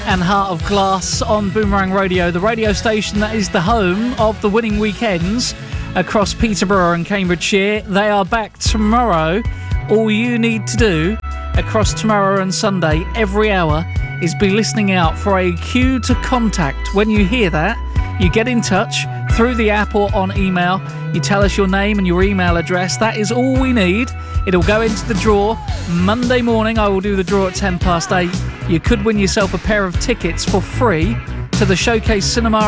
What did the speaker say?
and Heart of Glass on Boomerang Radio, the radio station that is the home of the winning weekends across Peterborough and Cambridgeshire. They are back tomorrow. All you need to do across tomorrow and Sunday, every hour, is be listening out for a cue to contact. When you hear that, you get in touch through the app or on email. You tell us your name and your email address. That is all we need. It'll go into the draw. Monday morning, I will do the draw at 8:10. You could win yourself a pair of tickets for free to the Showcase Cinema